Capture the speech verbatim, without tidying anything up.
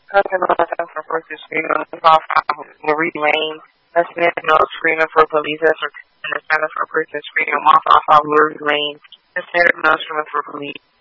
Cousin Milton for person screaming on the off Marie Lane. That's no screaming for police. That's for and the center for person screaming off off Marie Lane. That's no screaming for police.